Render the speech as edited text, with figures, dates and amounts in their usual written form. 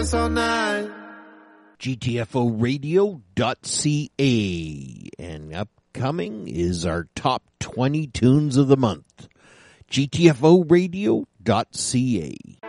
all night. GTFOradio.ca, and upcoming is our top 20 tunes of the month. GTFOradio.ca.